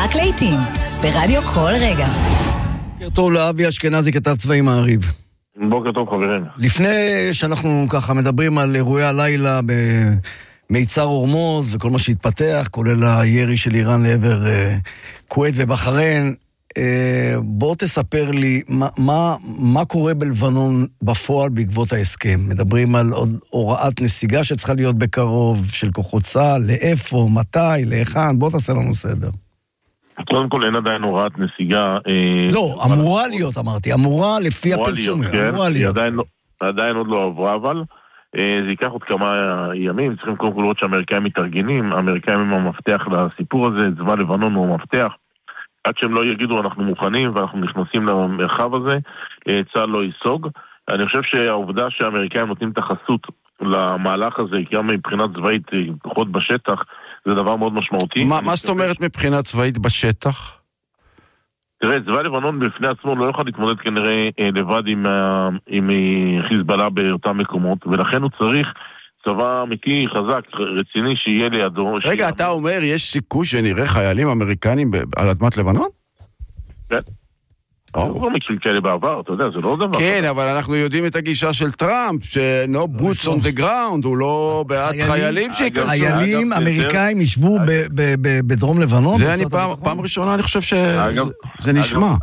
רק לעתים, ברדיו כל רגע. בוקר טוב לאבי אשכנזי, כתב צבאי מעריב. בוקר טוב חברים. לפני שאנחנו ככה מדברים על אירועי הלילה במיצר הורמוז וכל מה שהתפתח, כולל הירי של איראן לעבר כווית ובחריין, בוא תספר לי מה קורה בלבנון בפועל בעקבות ההסכם. מדברים על הוראת נסיגה שצריכה להיות בקרוב של כוחות צה"ל, לאיפה, מתי, להיכן, בוא תעשה לנו סדר. קודם כל אין עדיין הוראת נסיגה. לא, אמורה להיות, אמרתי, אמורה לפי הפרסומים, אמורה להיות. עדיין עוד לא עברה, אבל זה ייקח עוד כמה ימים, צריכים קודם כל לראות שהאמריקאים מתארגנים, האמריקאים הם המפתח לסיפור הזה, צבא לבנון הוא המפתח, עד שהם לא יגידו אנחנו מוכנים ואנחנו נכנסים למרחב הזה, צה"ל לא ייסוג. אני חושב שהעובדה שהאמריקאים נותנים את החסות למהלך הזה, גם מבחינת צבאית, כוחות בשטח, זה דבר מאוד משמעותי. מה זאת אומרת מבחינת צבאית בשטח? תראה, צבא לבנון בפני עצמו לא יוכל להתמודד כנראה לבד עם חיזבאללה באותם מקומות, ולכן הוא צריך צבא אמיתי, חזק, רציני, שיהיה לידו. רגע, אתה אומר, יש סיכוי שנראה חיילים אמריקנים על אדמת לבנון? כן. הוא לא מקרים כאלה בעבר, אתה יודע, זה לא דבר. כן, אבל אנחנו יודעים את הגישה של טראמפ, ש-no boots on the ground, הוא לא בעד חיילים שייכנסו. חיילים אמריקאים ישבו בדרום לבנון? זה אני פעם ראשונה, אני חושב שזה נשמע.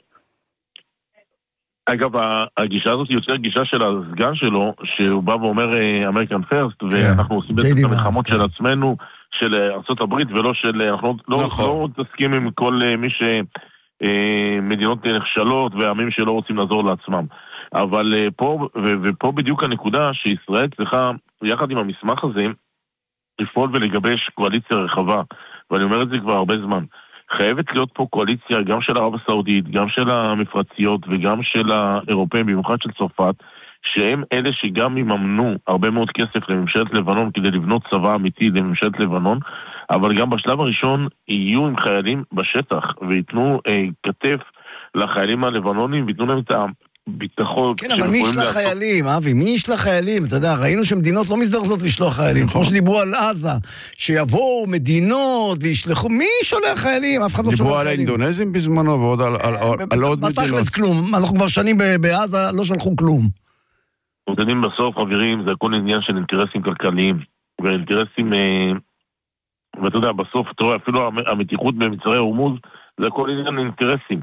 אגב, הגישה הזאת היא יותר גישה של הסגן שלו, שהוא בא ואומר אמריקן פרסט, ואנחנו עושים בעצם את המלחמות של עצמנו, של ארצות הברית, ולא של... אנחנו לא תסכים עם כל מי שמדינות נכשלות, והעמים שלא רוצים לעזור לעצמם. אבל פה בדיוק הנקודה שישראל צריכה, יחד עם המסמך הזה, לפעול ולגבש קואליציה רחבה, ואני אומר את זה כבר הרבה זמן. חייבת להיות פה קואליציה גם של ערב הסעודית, גם של המפרציות וגם של האירופאים, במיוחד של צרפת, שהם אלה שגם יממנו הרבה מאוד כסף לממשלת לבנון כדי לבנות צבא אמיתי לממשלת לבנון, אבל גם בשלב הראשון יהיו עם חיילים בשטח ויתנו כתף לחיילים הלבנונים ויתנו להם את ביטחון. כן, אבל מי ישלח חיילים, אבי? מי ישלח חיילים? אתה יודע, ראינו שמדינות לא מזדרזות לשלוח חיילים. כמו שדיברו על עזה, שיבואו מדינות וישלחו, מי שולח חיילים? אף אחד לא שולח חיילים. דיברו על האינדונזים בזמנו ועוד על עוד מדינות. בתכלס כלום. אנחנו כבר שנים בעזה לא שלחו כלום. אנחנו יודעים בסוף, חברים, זה הכל עניין של אינטרסים כלכליים. ואינטרסים, ואתה יודע, בסוף, תראה, אפילו המתיחות במצרי הורמוז, זה הכל עניין אינטרסים.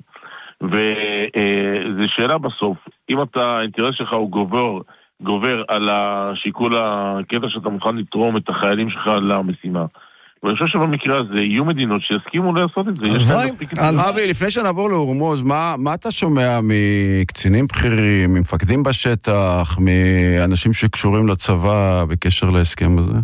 וזו שאלה בסוף, אם האינטרס שלך הוא גובר על השיקול הקטע שאתה מוכן לתרום את החיילים שלך למשימה. ואני חושב שבמקרה הזה יהיו מדינות שיסכימו לעשות את זה. אבי, לפני שנעבור להורמוז, מה אתה שומע מקצינים בכירים, ממפקדים בשטח, מאנשים שקשורים לצבא בקשר להסכם הזה?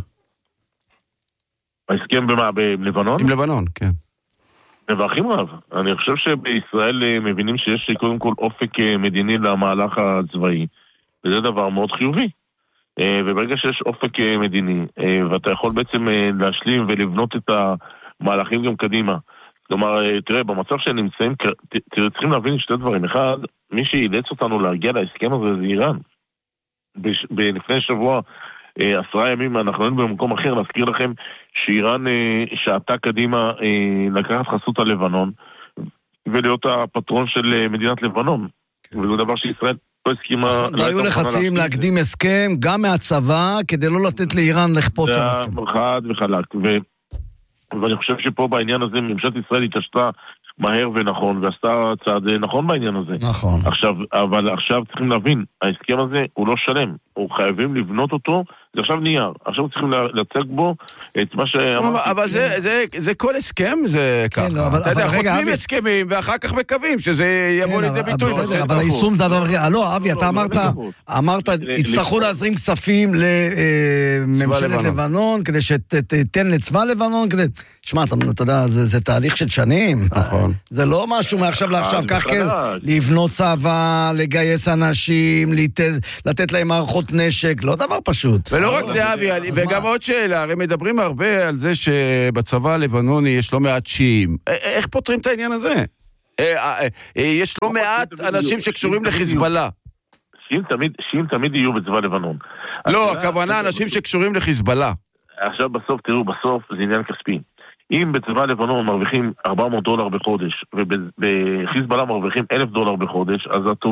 ההסכם במה? בלבנון? עם לבנון, כן. מברכים רב. אני חושב שבישראל מבינים שיש קודם כל אופק מדיני למהלך הצבאי, וזה דבר מאוד חיובי. וברגע שיש אופק מדיני, ואתה יכול בעצם להשלים ולבנות את המהלכים גם קדימה. כלומר, תראה, במצב שנמצאים, צריכים להבין שתי דברים. אחד, מי שיידץ אותנו להגיע להסכם הזה זה איראן. לפני שבוע, 10 ימים, אנחנו היינו במקום אחר, להזכיר לכם שאיראן שעתה קדימה לקחת חסות על לבנון, ולהיות הפטרון של מדינת לבנון. וזה דבר שישראל לא הסכימה... היו לחצים להקדים הסכם, גם מהצבא, כדי לא לתת לאיראן לכפות שם הסכם. חד וחלק. ואני חושב שפה בעניין הזה, ממשלת ישראל התעשתה מהר ונכון, ועשתה צעד נכון בעניין הזה. נכון. אבל עכשיו צריכים להבין, ההסכם הזה הוא לא שלם, הוא חייבים לבנות אותו, זה עכשיו נייר, עכשיו צריכים לצג בו את מה שאמרתי. אבל זה כל הסכם, זה ככה. אתה יודע, חותמים הסכמים, ואחר כך מקווים שזה יבוא לידי ביטוי. אבל היישום זה הדבר אחר. לא, אבי, אתה אמרת, יצטרכו להזרים כספים לממשלת לבנון, כדי שתתן לצבא לבנון, כדי... שמע, אתה יודע, זה תהליך של שנים. נכון. זה לא משהו מעכשיו לעכשיו, כך כן, לבנות צבא, לגייס אנשים, לתת להם מערכות נשק, לא דבר פשוט. ולא רק זה, אבי, וגם עוד שאלה, הרי מדברים הרבה על זה שבצבא הלבנוני יש לא מעט שיעים. איך פותרים את העניין הזה? יש לא מעט אנשים שקשורים לחיזבאללה. שיעים תמיד יהיו בצבא לבנון. לא, הכוונה אנשים שקשורים לחיזבאללה. עכשיו בסוף, תראו, בסוף זה עניין כספי. אם בצבא לבנון מרוויחים $400 בחודש, ובחיזבאללה מרוויחים $1,000 בחודש, אז